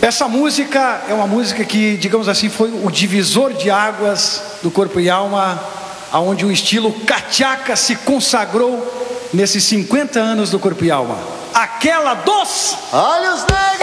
Essa música é uma música que, digamos assim, foi o divisor de águas do Corpo e Alma, aonde o estilo cachaca se consagrou nesses 50 anos do Corpo e Alma. Aquela dos... Olhos negros!